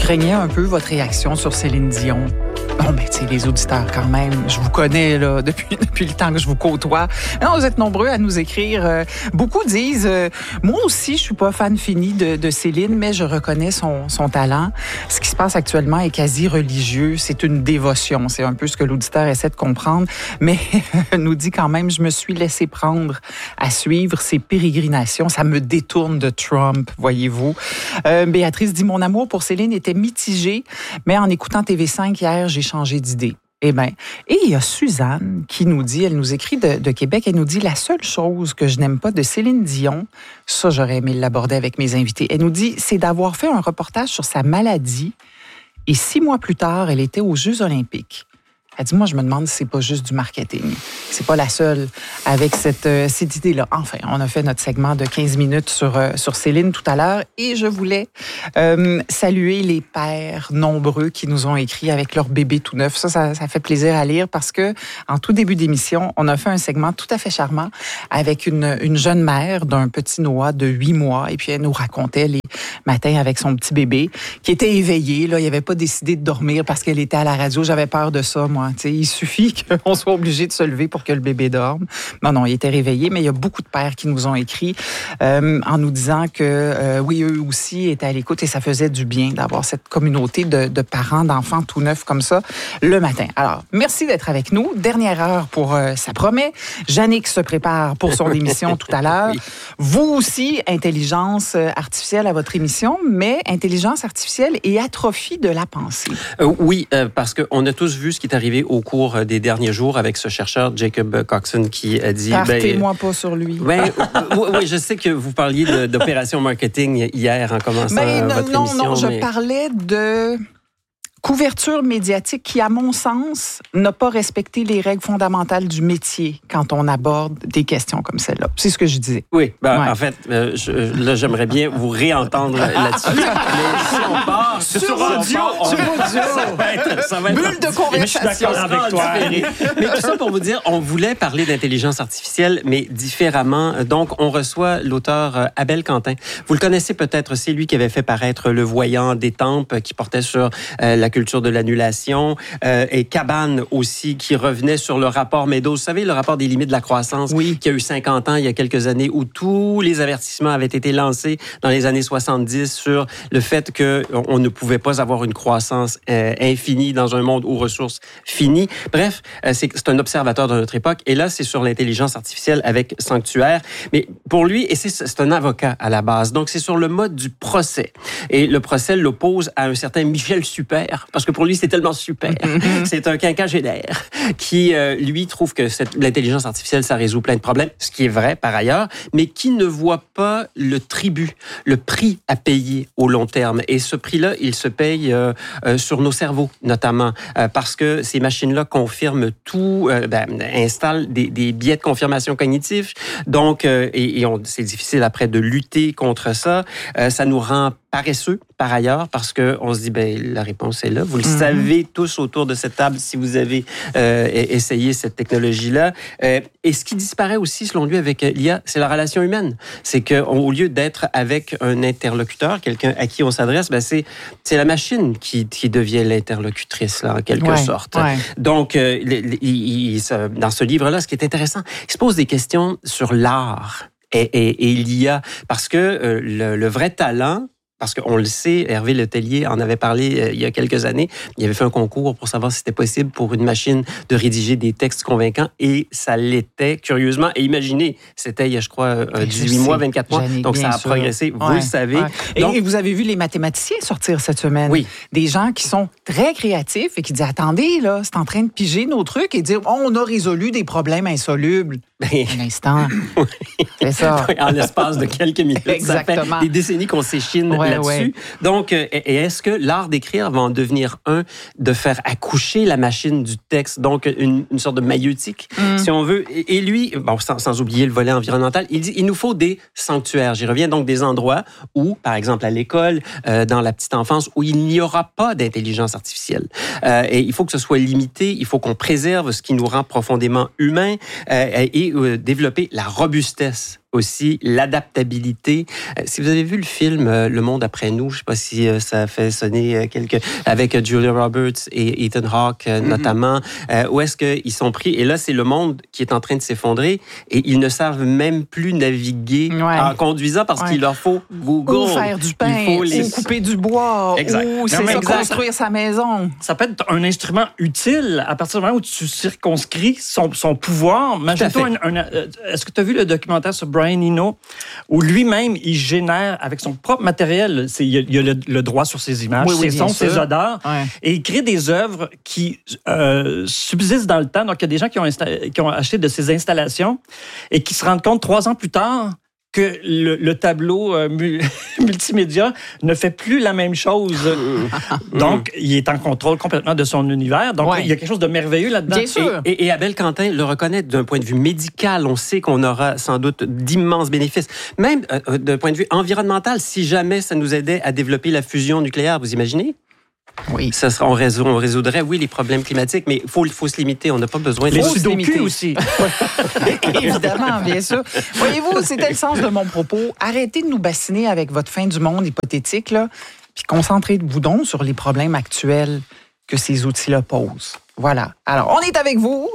craignais un peu votre réaction sur Céline Dion. Bon, ben, tu sais, les auditeurs, quand même, je vous connais, là, depuis le temps que je vous côtoie. Non, vous êtes nombreux à nous écrire. Beaucoup disent, moi aussi, je suis pas fan fini de Céline, mais je reconnais son talent. Ce qui se passe actuellement est quasi religieux. C'est une dévotion. C'est un peu ce que l'auditeur essaie de comprendre. Mais, nous dit quand même, je me suis laissé prendre à suivre ses pérégrinations. Ça me détourne de Trump, voyez-vous. Béatrice dit, mon amour pour Céline était mitigé, mais en écoutant TV5 hier, j'ai changé d'idée. Eh bien, et il y a Suzanne qui nous dit, elle nous écrit de Québec, elle nous dit, la seule chose que je n'aime pas de Céline Dion, ça j'aurais aimé l'aborder avec mes invités, elle nous dit, c'est d'avoir fait un reportage sur sa maladie et 6 mois plus tard, elle était aux Jeux olympiques. Elle dit, moi, je me demande si c'est pas juste du marketing. C'est pas la seule avec cette idée-là. Enfin, on a fait notre segment de 15 minutes sur Céline tout à l'heure et je voulais saluer les pères nombreux qui nous ont écrit avec leur bébé tout neuf. Ça fait plaisir à lire parce que en tout début d'émission, on a fait un segment tout à fait charmant avec une jeune mère d'un petit Noah de 8 mois et puis elle nous racontait les matins avec son petit bébé qui était éveillé. Là, il n'avait pas décidé de dormir parce qu'elle était à la radio. J'avais peur de ça, moi. T'sais, il suffit qu'on soit obligé de se lever pour que le bébé dorme. Non, il était réveillé, mais il y a beaucoup de pères qui nous ont écrit en nous disant que, oui, eux aussi étaient à l'écoute et ça faisait du bien d'avoir cette communauté de parents, d'enfants tout neufs comme ça le matin. Alors, merci d'être avec nous. Dernière heure pour Ça promet. Jannick se prépare pour son émission tout à l'heure. Oui. Vous aussi, intelligence artificielle à votre émission, mais intelligence artificielle et atrophie de la pensée. Oui, parce qu'on a tous vu ce qui est arrivé au cours des derniers jours avec ce chercheur Jacob Coxon qui a dit... Partez-moi pas sur lui. Oui, je sais que vous parliez d'opération marketing hier en commençant votre émission. Non, je parlais de couverture médiatique qui, à mon sens, n'a pas respecté les règles fondamentales du métier quand on aborde des questions comme celle-là. C'est ce que je disais. Oui, en fait, j'aimerais bien vous réentendre là-dessus. Mais si on part sur audio, ça va être bulle de conversation. Je suis d'accord avec toi. Mais tout ça pour vous dire, on voulait parler d'intelligence artificielle, mais différemment. Donc, on reçoit l'auteur Abel Quentin. Vous le connaissez peut-être, c'est lui qui avait fait paraître Le Voyant d'Étampes, qui portait sur la culture de l'annulation, et Cabane aussi, qui revenait sur le rapport Meadows. Vous savez, le rapport des limites de la croissance, qui a eu 50 ans, il y a quelques années, où tous les avertissements avaient été lancés dans les années 70 sur le fait qu'on ne pouvait pas avoir une croissance infinie dans un monde aux ressources finies. Bref, c'est un observateur de notre époque. Et là, c'est sur l'intelligence artificielle avec Sanctuaire. Mais pour lui, et c'est un avocat à la base, donc c'est sur le mode du procès. Et le procès l'oppose à un certain Michel Super, parce que pour lui, c'est tellement super. C'est un quinquagénaire qui, lui, trouve que l'intelligence artificielle, ça résout plein de problèmes, ce qui est vrai par ailleurs, mais qui ne voit pas le tribut, le prix à payer au long terme. Et ce prix-là, il se paye sur nos cerveaux, notamment, parce que ces machines-là confirment tout, installent des biais de confirmation cognitifs. Donc, c'est difficile après de lutter contre ça. Ça nous rend paresseux, par ailleurs, parce qu'on se dit, la réponse est là. Vous le savez tous autour de cette table si vous avez essayé cette technologie-là. Et ce qui disparaît aussi, selon lui, avec l'IA, c'est la relation humaine. C'est qu'au lieu d'être avec un interlocuteur, quelqu'un à qui on s'adresse, c'est la machine qui devient l'interlocutrice, là, en quelque sorte. Ouais. Donc, dans ce livre-là, ce qui est intéressant, il se pose des questions sur l'art et l'IA, parce que le vrai talent, parce qu'on le sait, Hervé Letellier en avait parlé il y a quelques années. Il avait fait un concours pour savoir si c'était possible pour une machine de rédiger des textes convaincants et ça l'était, curieusement. Et imaginez, c'était il y a, je crois, 18 mois, 24 mois. Donc, ça a progressé, vous le savez. Donc, et vous avez vu les mathématiciens sortir cette semaine. Oui. Des gens qui sont très créatifs et qui disent, attendez, là, c'est en train de piger nos trucs et dire, on a résolu des problèmes insolubles. Un instant. C'est ça. En l'espace de quelques minutes. Exactement. Ça fait des décennies qu'on s'échine là-dessus. Ouais. Donc, est-ce que l'art d'écrire va en devenir de faire accoucher la machine du texte, donc une sorte de maïeutique, si on veut. Et lui, sans oublier le volet environnemental, il dit, il nous faut des sanctuaires. J'y reviens, donc des endroits où, par exemple à l'école, dans la petite enfance, où il n'y aura pas d'intelligence artificielle. Et il faut que ce soit limité, il faut qu'on préserve ce qui nous rend profondément humains et développer la robustesse aussi l'adaptabilité. Si vous avez vu le film Le Monde après nous, je ne sais pas si ça a fait sonner avec Julia Roberts et Ethan Hawke notamment, où est-ce qu'ils sont pris? Et là, c'est le monde qui est en train de s'effondrer et ils ne savent même plus naviguer en conduisant parce qu'il leur faut Google. Ou faire du pain, ou couper du bois, ou construire sa maison. Ça peut être un instrument utile à partir du moment où tu circonscris son pouvoir. Imagine-toi, est-ce que tu as vu le documentaire sur Brian Eno, où lui-même, il génère avec son propre matériel, il y a le droit sur ses images, ses sons, ses odeurs, et il crée des œuvres qui subsistent dans le temps. Donc, il y a des gens qui ont acheté de ces installations et qui se rendent compte 3 ans plus tard que le tableau multimédia ne fait plus la même chose. Donc, il est en contrôle complètement de son univers. Donc, il y a quelque chose de merveilleux là-dedans. Bien sûr. Et Abel Quentin le reconnaît d'un point de vue médical. On sait qu'on aura sans doute d'immenses bénéfices. Même d'un point de vue environnemental, si jamais ça nous aidait à développer la fusion nucléaire, vous imaginez? Oui. On résoudrait, les problèmes climatiques, mais il faut se limiter. On n'a pas besoin de... Les sudoku aussi. Évidemment, bien sûr. Voyez-vous, c'était le sens de mon propos. Arrêtez de nous bassiner avec votre fin du monde hypothétique, là, puis concentrez-vous donc sur les problèmes actuels que ces outils-là posent. Voilà. Alors, on est avec vous.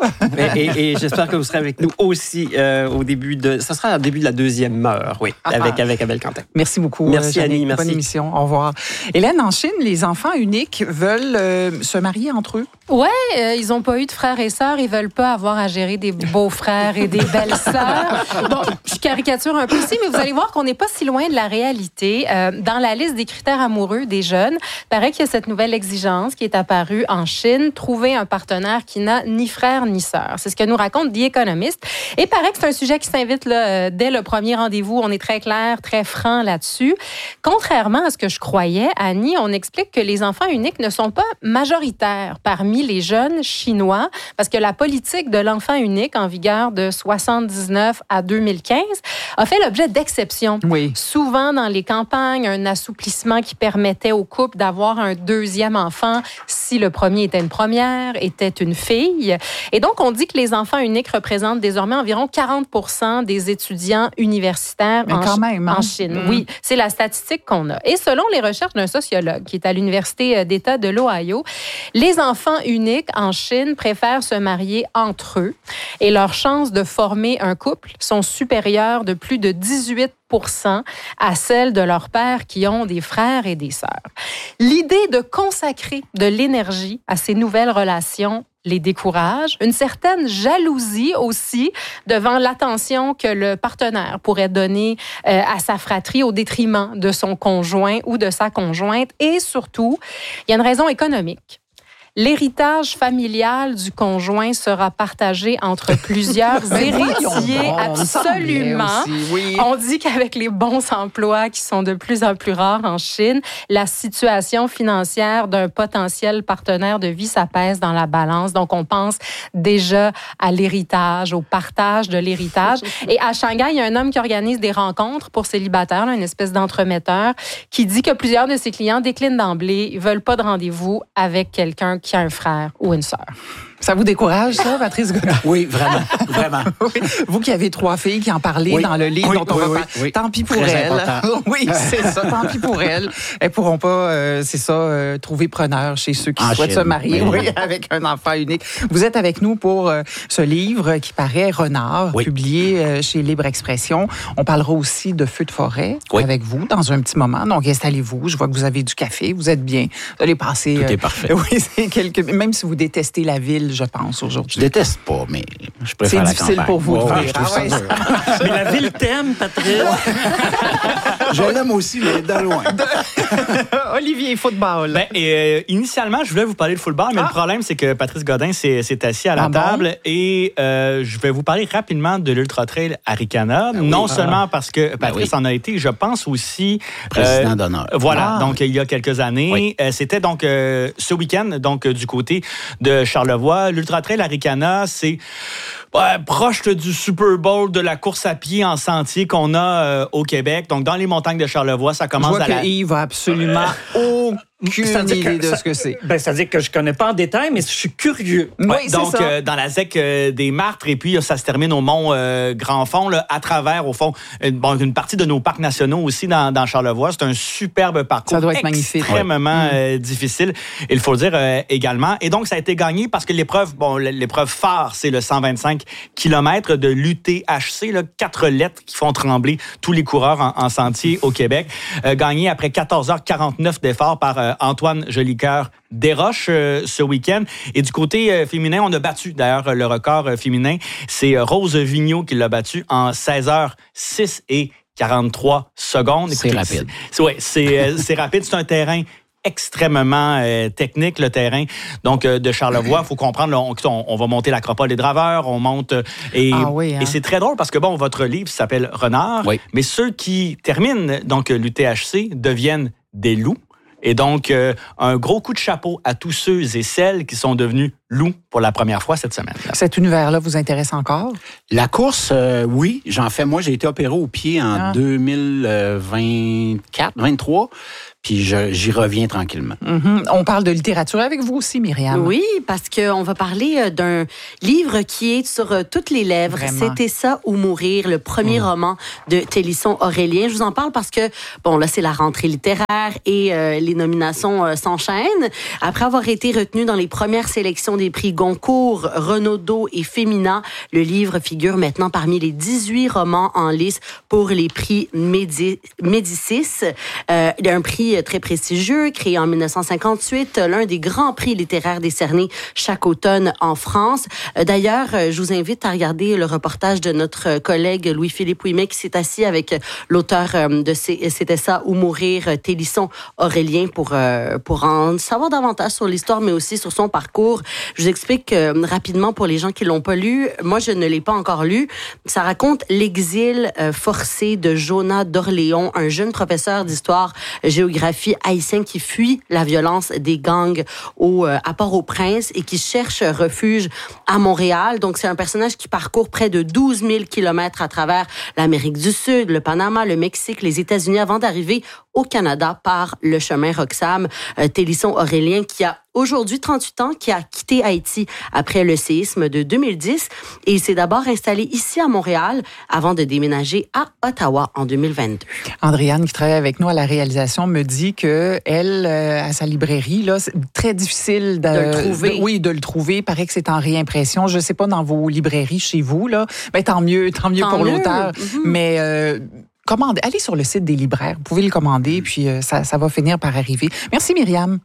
et j'espère que vous serez avec nous aussi au début de... Ça sera au début de la 2e heure, avec Abel Quentin. Merci beaucoup. Merci, Annie. Merci. Bonne émission. Au revoir. Hélène, en Chine, les enfants uniques veulent se marier entre eux. Oui, ils n'ont pas eu de frères et sœurs. Ils ne veulent pas avoir à gérer des beaux-frères et des belles-sœurs. Bon, je caricature un peu ici, mais vous allez voir qu'on n'est pas si loin de la réalité. Dans la liste des critères amoureux des jeunes, il paraît qu'il y a cette nouvelle exigence qui est apparue en Chine, trouver un partenaire qui n'a ni frère ni sœur. C'est ce que nous raconte The Economist. Et il paraît que c'est un sujet qui s'invite dès le premier rendez-vous. On est très clair, très franc là-dessus. Contrairement à ce que je croyais, Annie, on explique que les enfants uniques ne sont pas majoritaires parmi les jeunes chinois, parce que la politique de l'enfant unique en vigueur de 1979 à 2015 a fait l'objet d'exceptions. Oui. Souvent dans les campagnes, un assouplissement qui permettait aux couples d'avoir un 2e enfant si le premier était une première, était une fille. Et donc, on dit que les enfants uniques représentent désormais environ 40% des étudiants universitaires en Chine. Oui, c'est la statistique qu'on a. Et selon les recherches d'un sociologue qui est à l'Université d'État de l'Ohio, les enfants uniques en Chine préfèrent se marier entre eux et leurs chances de former un couple sont supérieures de plus de 18% à celles de leurs pères qui ont des frères et des sœurs. L'idée de consacrer de l'énergie à ces nouvelles relations les décourage. Une certaine jalousie aussi devant l'attention que le partenaire pourrait donner à sa fratrie au détriment de son conjoint ou de sa conjointe. Et surtout, il y a une raison économique. L'héritage familial du conjoint sera partagé entre plusieurs héritiers, absolument. Oui. On dit qu'avec les bons emplois qui sont de plus en plus rares en Chine, la situation financière d'un potentiel partenaire de vie s'apaise dans la balance. Donc, on pense déjà à l'héritage, au partage de l'héritage. Et à Shanghai, il y a un homme qui organise des rencontres pour célibataires, une espèce d'entremetteur, qui dit que plusieurs de ses clients déclinent d'emblée, ils veulent pas de rendez-vous avec quelqu'un qui a un frère ou une sœur. Ça vous décourage, ça, Patrice Godin? Oui, vraiment, vraiment. Oui. Vous qui avez 3 filles qui en parlaient dans le livre dont on va parler. Oui. Tant pis pour Très elles. important. Oui, c'est ça, tant pis pour elles. Elles pourront pas, trouver preneur chez ceux qui souhaitent se marier avec un enfant unique. Vous êtes avec nous pour ce livre qui paraît Renard, publié chez Libre Expression. On parlera aussi de Feux de forêt avec vous dans un petit moment. Donc, installez-vous. Je vois que vous avez du café. Vous êtes bien. Vous allez passer... Tout est parfait. Oui, c'est même si vous détestez la ville, je pense, aujourd'hui. Je déteste pas, mais je préfère la campagne. C'est difficile pour vous de vivre. Mais la ville t'aime, Patrice. Je l'aime aussi, mais de loin. Olivier, football. Initialement, je voulais vous parler de football, mais le problème, c'est que Patrice Godin s'est assis à la table et je vais vous parler rapidement de l'Ultra Trail Arikana. Non seulement parce que Patrice en a été, je pense aussi... Président d'honneur. Voilà, donc il y a quelques années. C'était donc ce week-end, donc du côté de Charlevoix. L'Ultra Trail Arikana, c'est proche du Super Bowl de la course à pied en sentier qu'on a au Québec. Donc, dans les montagnes de Charlevoix, ça commence Je vois que Yves a absolument aucune idée de ce que c'est. C'est-à-dire que je connais pas en détail, mais je suis curieux. Oui, Ouais, donc, c'est ça. dans la ZEC des Martres, et puis ça se termine au Mont Grand Fond, là, à travers, au fond, une partie de nos parcs nationaux aussi dans Charlevoix. C'est un superbe parcours. Ça doit être magnifique. Extrêmement difficile, il faut le dire également. Et donc, ça a été gagné parce que l'épreuve phare, c'est le 125 km de l'UTHC, là, 4 lettres qui font trembler tous les coureurs en sentier au Québec. Gagné après 14h49 d'efforts par Antoine Jolicoeur Desroches ce week-end. Et du côté féminin, on a battu d'ailleurs le record féminin. C'est Rose Vigneault qui l'a battu en 16h06 et 43 secondes. C'est rapide. C'est rapide. C'est un terrain extrêmement technique, le terrain donc de Charlevoix. Il faut comprendre, là, on va monter l'Acropole des Draveurs, on monte... Et c'est très drôle parce que, votre livre s'appelle Renard, mais ceux qui terminent donc l'UTHC deviennent des loups. Et donc, un gros coup de chapeau à tous ceux et celles qui sont devenus loups pour la première fois cette semaine. Cet univers-là vous intéresse encore? La course, oui, j'en fais. Moi, j'ai été opéré au pied en 2024, 2023. Puis j'y reviens tranquillement. Mm-hmm. On parle de littérature avec vous aussi, Myriam. Oui, parce qu'on va parler d'un livre qui est sur toutes les lèvres. Vraiment. C'était ça ou mourir, le premier roman de Télisson Aurélien. Je vous en parle parce que, là, c'est la rentrée littéraire et les nominations s'enchaînent. Après avoir été retenu dans les premières sélections des prix Goncourt, Renaudot et Femina, le livre figure maintenant parmi les 18 romans en lice pour les prix Médicis. Un prix très prestigieux, créé en 1958, l'un des grands prix littéraires décernés chaque automne en France. D'ailleurs, je vous invite à regarder le reportage de notre collègue Louis-Philippe Ouimet qui s'est assis avec l'auteur de C'était ça ou mourir, Télisson Aurélien, pour en savoir davantage sur l'histoire, mais aussi sur son parcours. Je vous explique rapidement pour les gens qui l'ont pas lu. Moi, je ne l'ai pas encore lu. Ça raconte l'exil forcé de Jonas d'Orléans, un jeune professeur d'histoire-géographie haïtien qui fuit la violence des gangs à Port-au-Prince et qui cherche refuge à Montréal. Donc, c'est un personnage qui parcourt près de 12 000 kilomètres à travers l'Amérique du Sud, le Panama, le Mexique, les États-Unis, avant d'arriver au Canada par le chemin Roxham. Télisson Aurélien, qui a aujourd'hui 38 ans, qui a quitté Haïti après le séisme de 2010 et il s'est d'abord installé ici à Montréal avant de déménager à Ottawa en 2022. Andréane, qui travaille avec nous à la réalisation, me dit que elle, à sa librairie, là, c'est très difficile de le trouver. de le trouver. Il paraît que c'est en réimpression. Je sais pas dans vos librairies chez vous, là. Ben, tant mieux pour l'auteur. Mm-hmm. Mais allez sur le site des libraires. Vous pouvez le commander, puis ça va finir par arriver. Merci, Myriam.